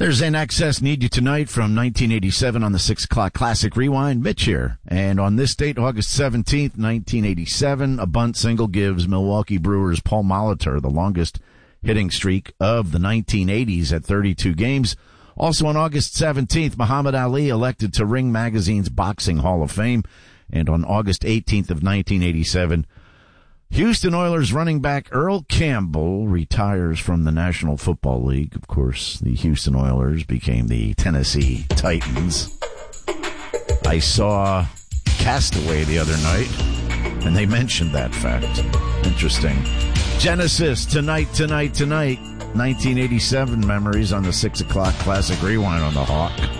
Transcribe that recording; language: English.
There's An Excess Need You Tonight from 1987 on the 6 o'clock Classic Rewind. Mitch here. And on this date, August 17th, 1987, a bunt single gives Milwaukee Brewers' Paul Molitor the longest hitting streak of the 1980s at 32 games. Also on August 17th, Muhammad Ali elected to Ring Magazine's Boxing Hall of Fame. And on August 18th of 1987, Houston Oilers running back Earl Campbell retires from the National Football League. Of course, the Houston Oilers became the Tennessee Titans. I saw Castaway the other night, and they mentioned that fact. Interesting. Genesis, tonight. 1987 memories on the 6 o'clock Classic Rewind on the Hawk.